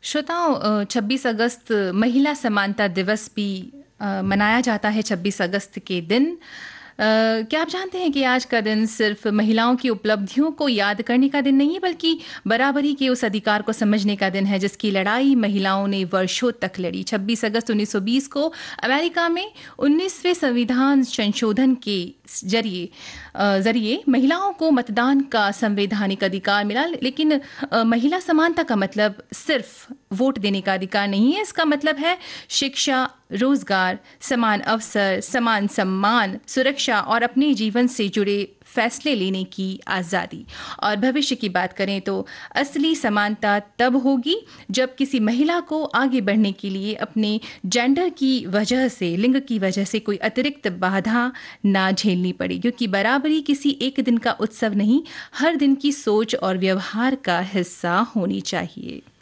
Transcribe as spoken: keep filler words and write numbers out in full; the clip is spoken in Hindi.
श्रोताओं, छब्बीस अगस्त महिला समानता दिवस भी अ, मनाया जाता है। छब्बीस अगस्त के दिन अ, क्या आप जानते हैं कि आज का दिन सिर्फ महिलाओं की उपलब्धियों को याद करने का दिन नहीं है, बल्कि बराबरी के उस अधिकार को समझने का दिन है जिसकी लड़ाई महिलाओं ने वर्षों तक लड़ी। छब्बीस अगस्त उन्नीस सौ बीस को अमेरिका में उन्नीसवें संविधान संशोधन के जरिए अ, जरिए महिलाओं को मतदान का संवैधानिक अधिकार मिला। लेकिन अ, महिला समानता का मतलब सिर्फ वोट देने का अधिकार नहीं है। इसका मतलब है शिक्षा, रोजगार, समान अवसर, समान सम्मान, सुरक्षा और अपने जीवन से जुड़े फैसले लेने की आज़ादी। और भविष्य की बात करें तो असली समानता तब होगी जब किसी महिला को आगे बढ़ने के लिए अपने जेंडर की वजह से, लिंग की वजह से कोई अतिरिक्त बाधा ना झेलनी पड़े, क्योंकि बराबरी किसी एक दिन का उत्सव नहीं, हर दिन की सोच और व्यवहार का हिस्सा होनी चाहिए।